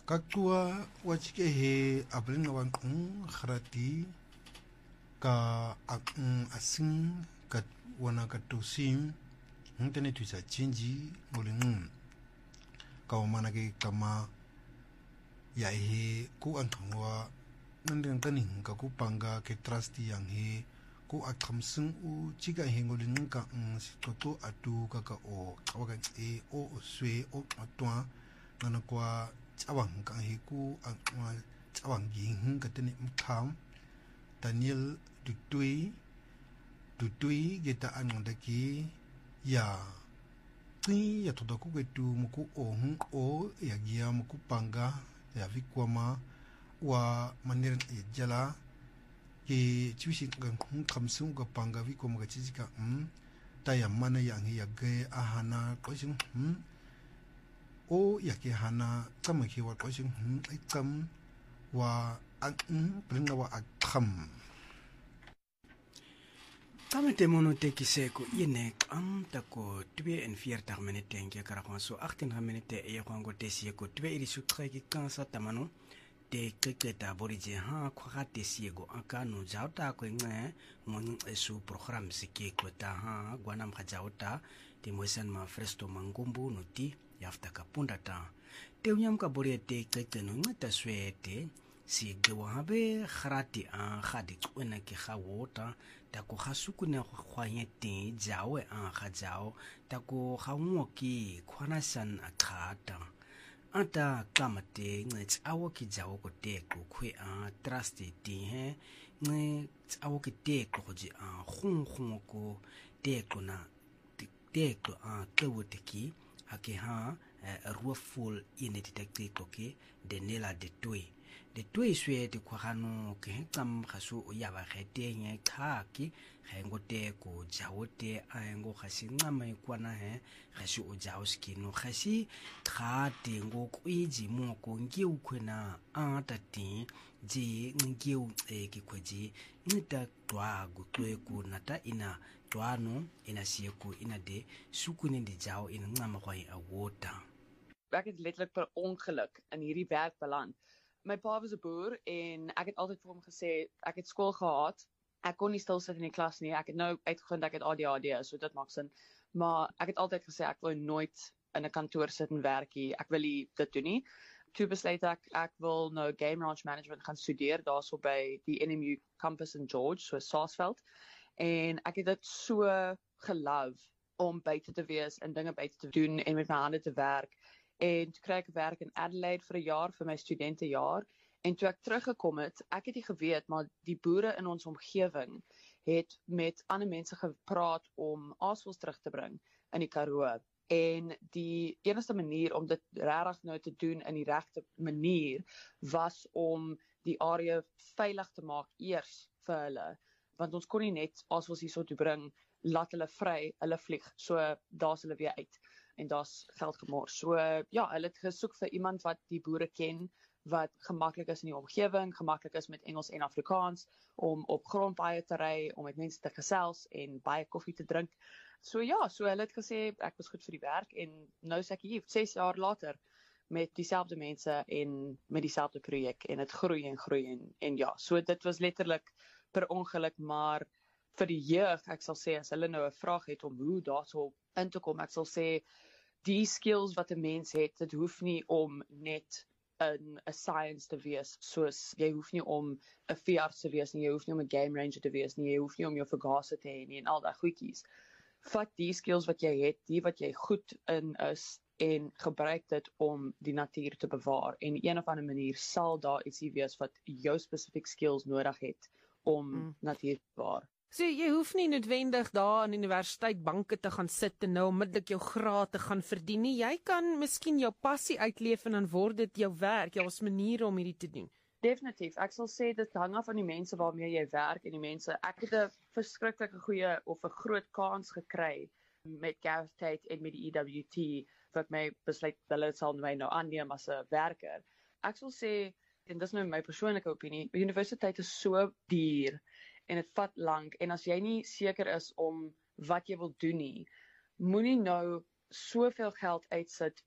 Kaktua wachike he ablinga wankung kharati ka asing kat wana katusim ntene tuisa chinji ngolingum ka manake kama ya he ku antangwa nandeng taning ka ku panga ke trusty yang he ku akhamsung u chiga he ngolingum ka sitoto atu ka o kawaga o swe o atwa nanakwa chawang ka he ku chawang yin ka tene mkham Daniel Dutui geta anondaki ya ti ya toda ku ketu muku o ya gia muku panga ya vikwama wa manir jala ke chushi kamsung ka panga vikwama ka chizika ta ya mana yang ya ge ahana koshing o ya ke hana kama ke wa koshing ikam wa bringa wa akham Tamete mono teki seko ine tako 42 minute nge karakon so 18 minute e kwango tesi ko 2 iri sutre ki kansa tamano te keketa borije ha kwa tesi go akano jauta ko nge mon esu program sike ko ta ha gwanam khajauta te moisan ma fresto mangumbu noti yafta kapunda ta te unyam ka borie te kekeno ngata swete si gewabe kharati khadi kwena ki khawota tako khasukuna khwanyete jawe khajao tako khawmoki khwanasan akhata ata kamate ngets awoki jawo ko te ko khwe trust ti he ngets awoki te ko ji khung ko te ko na te ko tewoteki ake ha ruaful ineditake ko ke denela de toy de tui swe de kwano ke kam khasu ya ba khete nge khaki khengo te ko jawote ayengo khasi ngama ikwana he khasi o jawskino khasi khate ngo kwiji mo ko ngi ukhena atati ji ngi u ki khoji nita twa gu twe ku nata ina twano ina sieku ina de sukune de jaw in ngama kwai awota. Ek het letterlik per ongeluk in hierdie werk beland. My pa was 'n boer en ek het altyd vir hom gesê ek het skool gehaat. Ek kon nie stil sit in die klas nie. Ek het nou uitgevind ek het ADHD, so dit maak sin. Maar ek het altyd gesê ek wil nooit in 'n kantoor sit en werk nie. Ek wil nie dit doen nie. Toe besluit ek wil nou game ranch management gaan studeer daarso by die NMU campus in George, so Saasveld. En ek het dit so gelove om buite te wees en dinge buite te doen en met my hande te werk. En toe kry ek werk in Adelaide vir 'n jaar vir my studentejaar en toe ek teruggekom het, ek het nie geweet maar die boere in ons omgewing het met ander mense gepraat om aasvoëls terug te bring in die Karoo en die enigste manier om dit regtig nou te doen in die regte manier was om die area veilig te maak eers vir hulle want ons kon nie net aasvoëls hierso toe bring laat hulle vry, hulle vlieg, so daar's hulle weer uit en daar's geld gemors. So ja, hulle het gesoek vir iemand wat die boere ken, wat gemaklik is in die omgewing, gemaklik is met Engels en Afrikaans, om op grondpaaie te ry, om met mense te gesels en baie koffie te drink. So ja, so hulle het gesê ek was goed vir die werk en nou is ek hier 6 jaar later met dieselfde mense en met dieselfde projek en dit groei en ja, so dit was letterlik per ongeluk, maar vir die jeug, ek sal sê as hulle nou 'n vraag het om hoe daarso in te kom, ek sal sê die skills wat 'n mens het, dit hoef nie om net in 'n science te wees, soos jy hoef nie om 'n veearts te wees nie, jy hoef nie om 'n game ranger te wees nie, jy hoef nie om jou vergaser te hê nie en al daai goedjies. Vat die skills wat jy het, die wat jy goed in is en gebruik dit om die natuur te bewaar en een of ander manier sal daar ietsie wees wat jou spesifiek skills nodig het om natuur te bewaar. So jy hoef nie noodwendig daar aan universiteit banke te gaan sit en nou onmiddellik jou graad te gaan verdien nie. Jy kan miskien jou passie uitleef en dan word dit jou werk, jou as manier om hierdie te doen. Definitief. Ek sal sê dit hang af van die mense waarmee jy werk en die mense. Ek het 'n verskriklike goeie of 'n groot kans gekry met Gareth Tate en met die EWT wat my besluit hulle sal my nou aanneem as 'n werker. Ek sal sê en dis nou my persoonlike opinie, universiteit is so duur en dit vat lank en as jy nie seker is om wat jy wil doen nie, moenie nou soveel geld uitsit